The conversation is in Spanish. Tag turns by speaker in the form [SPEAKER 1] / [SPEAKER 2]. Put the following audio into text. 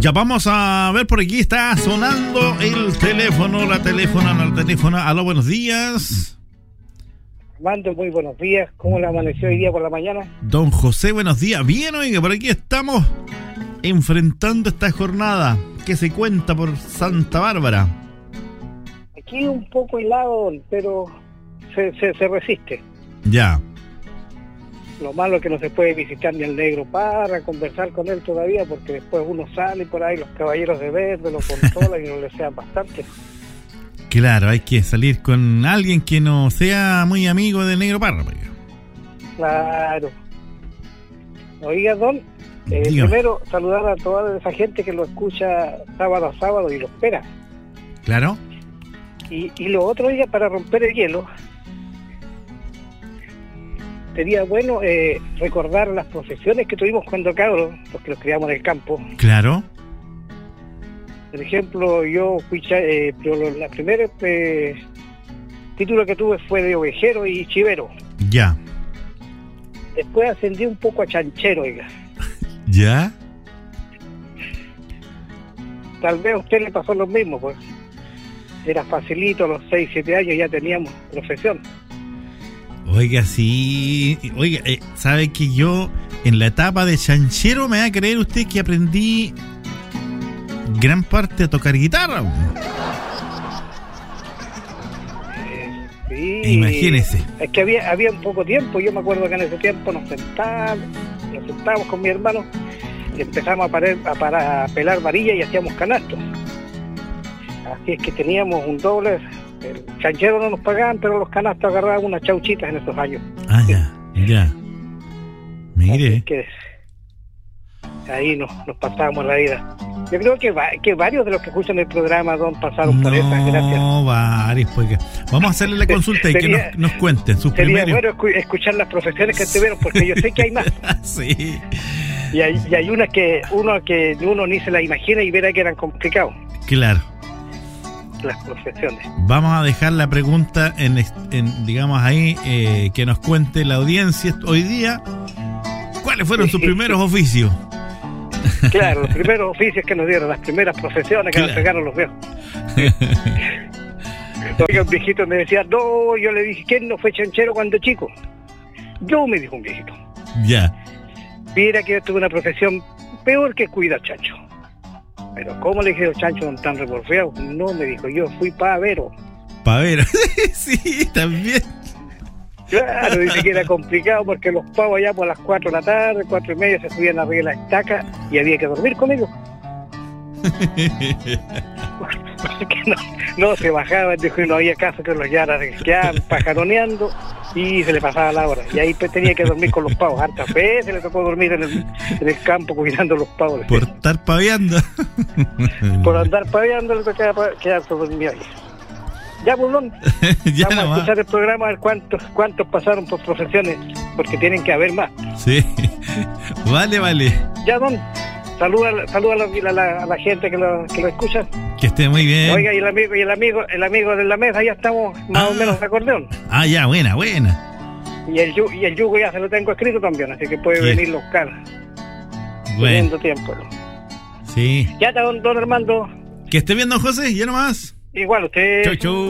[SPEAKER 1] Ya vamos a ver, por aquí está sonando el teléfono, la teléfono. Aló, buenos días.
[SPEAKER 2] Armando, muy buenos días. ¿Cómo le amaneció hoy día por la mañana?
[SPEAKER 1] Don José, buenos días. Bien, oiga, por aquí estamos enfrentando esta jornada que se cuenta por Santa Bárbara.
[SPEAKER 2] Aquí un poco helado, pero se resiste.
[SPEAKER 1] Ya.
[SPEAKER 2] Lo malo es que no se puede visitar ni al Negro Parra, conversar con él todavía, porque después uno sale por ahí, los caballeros de verde lo controlan y no le sean bastante.
[SPEAKER 1] Claro, hay que salir con alguien que no sea muy amigo del Negro Parra.
[SPEAKER 2] Claro. Oiga, don, primero saludar a toda esa gente que lo escucha sábado a sábado y lo espera.
[SPEAKER 1] Claro.
[SPEAKER 2] Y lo otro, oiga, para romper el hielo, sería bueno recordar las profesiones que tuvimos cuando cabros, los que los criamos en el campo.
[SPEAKER 1] Claro.
[SPEAKER 2] Por ejemplo, yo fui la primera título que tuve fue de ovejero y chivero.
[SPEAKER 1] Ya.
[SPEAKER 2] Después ascendí un poco a chanchero, oiga.
[SPEAKER 1] ¿Ya?
[SPEAKER 2] Tal vez a usted le pasó lo mismo, pues. Era facilito, a los 6, 7 años ya teníamos profesión.
[SPEAKER 1] Oiga, sí. Oiga, ¿sabe que yo en la etapa de chanchero me va a creer usted que aprendí gran parte a tocar guitarra?
[SPEAKER 2] Sí.
[SPEAKER 1] Imagínese.
[SPEAKER 2] Es que había un poco tiempo. Yo me acuerdo que en ese tiempo nos sentábamos con mi hermano y empezamos a pelar varillas y hacíamos canastos. Así es que teníamos un doble. El chanchero no nos pagaban, pero los canastos agarraban unas chauchitas en esos años.
[SPEAKER 1] Ah, ya. Mire.
[SPEAKER 2] Así que ahí nos pasábamos la vida. Yo creo que varios de los que escuchan el programa, don, pasaron por esas, gracias.
[SPEAKER 1] No, varios, pues. Vamos a hacerle la consulta y que nos cuenten sus primeros.
[SPEAKER 2] Sería bueno escuchar las profesiones que tuvieron, porque yo sé que hay más.
[SPEAKER 1] Sí.
[SPEAKER 2] Y hay unas que uno ni se las imagina y verá que eran complicados.
[SPEAKER 1] Claro.
[SPEAKER 2] Las profesiones.
[SPEAKER 1] Vamos a dejar la pregunta en digamos ahí, que nos cuente la audiencia hoy día. ¿Cuáles fueron sus primeros oficios?
[SPEAKER 2] Claro, los primeros oficios que nos dieron, las primeras profesiones que nos pegaron los viejos. Oiga, un viejito me decía, no, yo le dije, ¿quién no fue chanchero cuando chico? Yo, me dijo un viejito.
[SPEAKER 1] Ya.
[SPEAKER 2] Mira que yo tuve una profesión peor que cuidar chancho. Pero ¿cómo le dije los chanchos tan revolveados? No, me dijo, yo fui pavero.
[SPEAKER 1] Pavero, sí, también.
[SPEAKER 2] Claro, dice que era complicado porque los pavos allá por las 4 de la tarde, 4:30 se subían arriba de la estaca y había que dormir conmigo. Porque no se bajaban, dijo, y no había caso que los yaras quedaban pajaroneando y se le pasaba la hora. Y ahí pues tenía que dormir con los pavos. Hartas veces le tocó dormir en el campo cuidando los pavos.
[SPEAKER 1] Por estar paveando.
[SPEAKER 2] Por andar paveando le tocaba quedarse dormido ahí. Ya, Bulón,
[SPEAKER 1] ya
[SPEAKER 2] vamos a escuchar el programa a ver cuántos pasaron por profesiones, porque tienen que haber más.
[SPEAKER 1] Sí, vale.
[SPEAKER 2] Ya, don, saluda a la gente que lo escucha.
[SPEAKER 1] Que esté muy bien.
[SPEAKER 2] Oiga, y el amigo de la mesa, ya estamos más o menos de acordeón.
[SPEAKER 1] Ah, ya, buena.
[SPEAKER 2] Y el yugo ya se lo tengo escrito también, así que puede venir los caras. Teniendo tiempo, ¿no?
[SPEAKER 1] Sí.
[SPEAKER 2] Ya está, don Armando.
[SPEAKER 1] Que esté bien, don José, ya nomás.
[SPEAKER 2] Igual usted.
[SPEAKER 1] Chau.